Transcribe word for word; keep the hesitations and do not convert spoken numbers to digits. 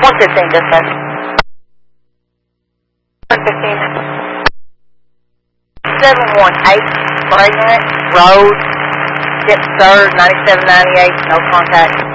one fifteen, dispatch. one fifteen. seven one eight, Brainerd Road, Dip third, ninety-seven ninety-eight, no contact.